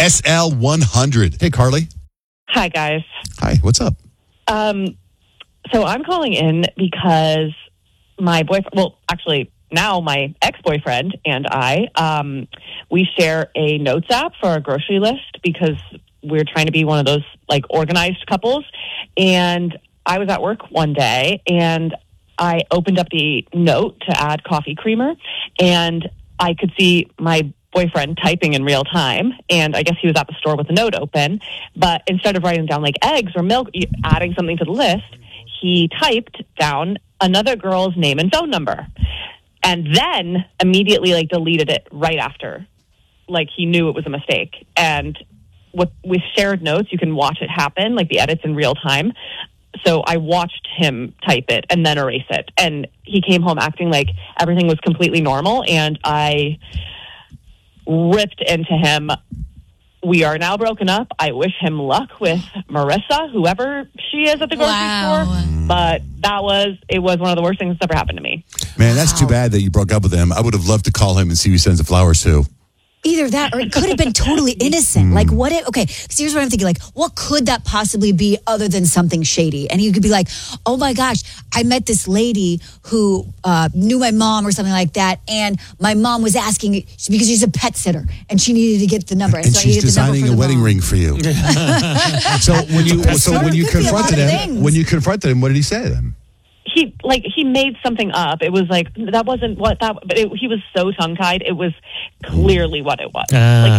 SL100. Hey, Carly. Hi, guys. Hi, what's up? So I'm calling in because my boyfriend, now my ex-boyfriend and I, we share a notes app for our grocery list because we're trying to be one of those organized couples. And I was at work one day and I opened up the note to add coffee creamer, and I could see my boyfriend typing in real time, and I guess he was at the store with the note open, but instead of writing down eggs or milk, adding something to the list, he typed down another girl's name and phone number, and then immediately deleted it right after. He knew it was a mistake. And with shared notes, you can watch it happen, the edits in real time. So I watched him type it and then erase it. And he came home acting like everything was completely normal. And I ripped into him. We are now broken up. I wish him luck with Marissa, whoever she is at the grocery store. But it was one of the worst things that's ever happened to me. Man, that's too bad that you broke up with him. I would have loved to call him and see who he sends the flowers to. Either that, or it could have been totally innocent. Okay, so here's what I'm thinking. What could that possibly be other than something shady? And you could be like, oh my gosh, I met this lady who knew my mom or something like that. And my mom was asking, because she's a pet sitter, and she needed to get the number. And so she's designing a wedding ring for you. So when you confronted him, what did he say then? He made something up. It was that wasn't what that, but he was so tongue-tied. It was clearly what it was.